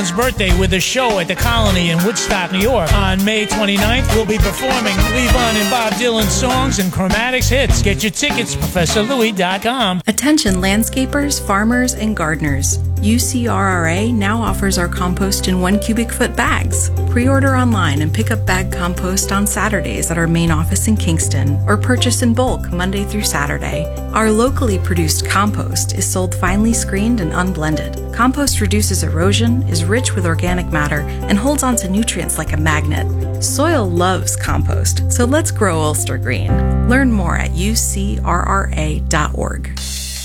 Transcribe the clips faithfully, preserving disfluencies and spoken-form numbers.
Dylan's birthday with a show at the Colony in Woodstock, New York. On May twenty-ninth, we'll be performing Levon and Bob Dylan songs and Chromatics hits. Get your tickets, professor louis dot com. Attention landscapers, farmers, and gardeners. U C R R A now offers our compost in one cubic foot bags. Pre-order online and pick up bag compost on Saturdays at our main office in Kingston, or purchase in bulk Monday through Saturday. Our locally produced compost is sold finely screened and unblended. Compost reduces erosion, is rich with organic matter, and holds onto nutrients like a magnet. Soil loves compost, so let's grow Ulster Green. Learn more at U C R R A dot org.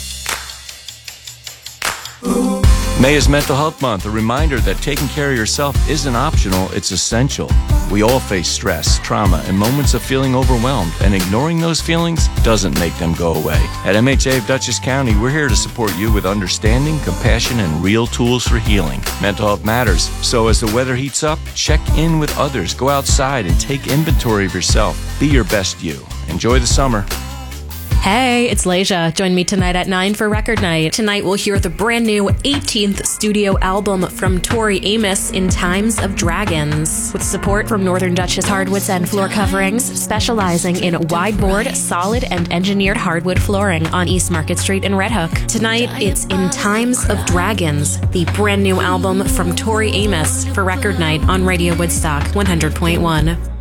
May is Mental Health Month, a reminder that taking care of yourself isn't optional, it's essential. We all face stress, trauma, and moments of feeling overwhelmed, and ignoring those feelings doesn't make them go away. At M H A of Dutchess County, we're here to support you with understanding, compassion, and real tools for healing. Mental health matters, so as the weather heats up, check in with others, go outside, and take inventory of yourself. Be your best you. Enjoy the summer. Hey, it's Leisha. Join me tonight at nine for Record Night. Tonight we'll hear the brand new eighteenth studio album from Tori Amos, In Times of Dragons, with support from Northern Dutchess Hardwoods and Floor Coverings, specializing in wide-board, solid, and engineered hardwood flooring on East Market Street in Red Hook. Tonight, it's In Times of Dragons, the brand new album from Tori Amos for Record Night on Radio Woodstock one hundred point one.